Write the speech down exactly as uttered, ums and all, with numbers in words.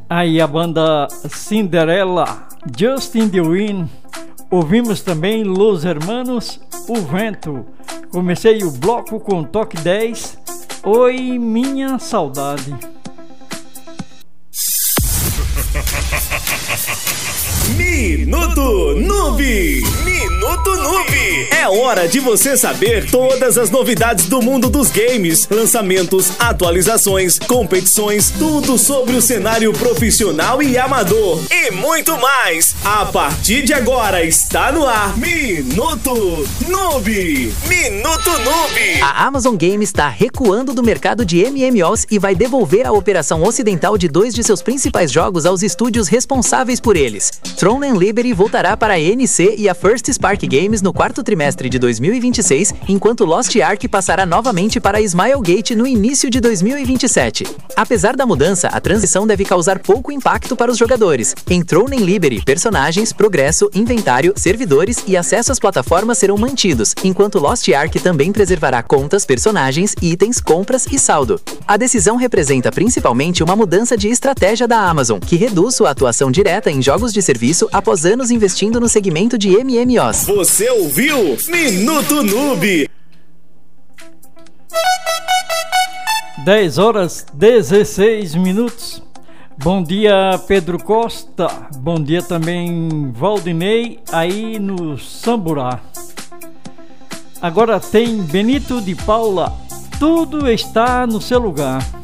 Aí a banda Cinderella, Just in the Wind. Ouvimos também Los Hermanos, O Vento. Comecei o bloco com Toque dez, Oi Minha Saudade. Minuto Noob! Minuto Noob! É hora de você saber todas as novidades do mundo dos games, lançamentos, atualizações, competições, tudo sobre o cenário profissional e amador e muito mais. A partir de agora está no ar Minuto Noob! Minuto Noob! A Amazon Games está recuando do mercado de M M Os e vai devolver a operação ocidental de dois de seus principais jogos aos estúdios responsáveis por eles. Throne and Liberty voltará para a N C e a First Spark Games no quarto trimestre de dois mil e vinte e seis, enquanto Lost Ark passará novamente para a Smilegate no início de dois mil e vinte e sete. Apesar da mudança, a transição deve causar pouco impacto para os jogadores. Em Throne and Liberty, personagens, progresso, inventário, servidores e acesso às plataformas serão mantidos, enquanto Lost Ark também preservará contas, personagens, itens, compras e saldo. A decisão representa principalmente uma mudança de estratégia da Amazon, que reduz sua atuação direta em jogos de serviço após anos investindo no segmento de M M Os. Você ouviu? Minuto Noob! dez horas dezesseis minutos. Bom dia, Pedro Costa. Bom dia também, Valdinei, aí no Samburá. Agora tem Benito de Paula. Tudo está no seu lugar.